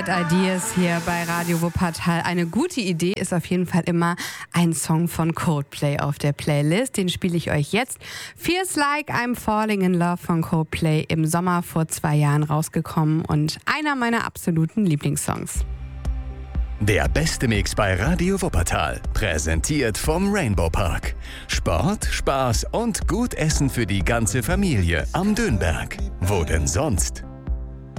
Ideas hier bei Radio Wuppertal. Eine gute Idee ist auf jeden Fall immer ein Song von Coldplay auf der Playlist. Den spiele ich euch jetzt. Feels Like I'm Falling in Love von Coldplay, im Sommer vor 2 Jahren rausgekommen und einer meiner absoluten Lieblingssongs. Der beste Mix bei Radio Wuppertal, präsentiert vom Rainbow Park. Sport, Spaß und gut Essen für die ganze Familie am Dönberg. Wo denn sonst?